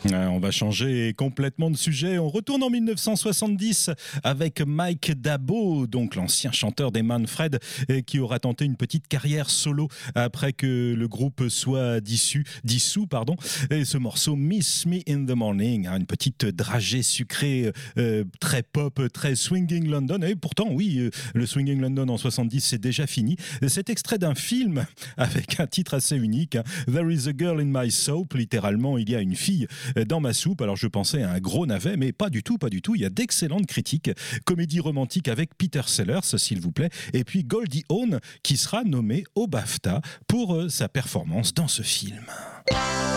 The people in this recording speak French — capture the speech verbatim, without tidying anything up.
Euh, on va changer complètement de sujet. On retourne en mille neuf cent soixante-dix avec Mike Dabo, donc l'ancien chanteur des Manfred, euh, qui aura tenté une petite carrière solo après que le groupe soit dissous. dissous pardon. Et ce morceau Miss Me in the Morning, hein, une petite dragée sucrée, euh, très pop, très swinging London. Et pourtant, oui, euh, le swinging London en soixante-dix, c'est déjà fini. C'est extrait d'un film avec un titre assez unique, hein, There is a girl in my soap, littéralement, il y a une fille dans ma soupe. Alors je pensais à un gros navet, mais pas du tout, pas du tout. Il y a d'excellentes critiques. Comédie romantique avec Peter Sellers, s'il vous plaît, et puis Goldie Hawn qui sera nommé au BAFTA pour euh, sa performance dans ce film.